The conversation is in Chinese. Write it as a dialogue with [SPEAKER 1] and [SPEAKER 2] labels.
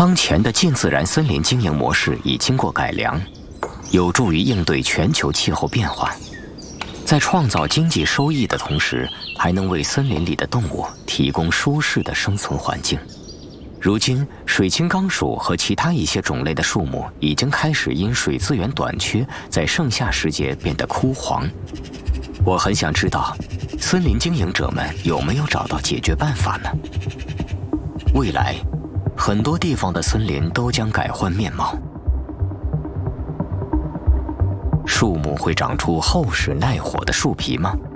[SPEAKER 1] 当前的近自然森林经营模式已经过改良，有助于应对全球气候变化，在创造经济收益的同时，还能为森林里的动物提供舒适的生存环境。如今，水青冈鼠和其他一些种类的树木已经开始因水资源短缺，在盛夏时节变得枯黄。我很想知道，森林经营者们有没有找到解决办法呢？未来，很多地方的森林都将改换面貌，树木会长出厚实耐火的树皮吗？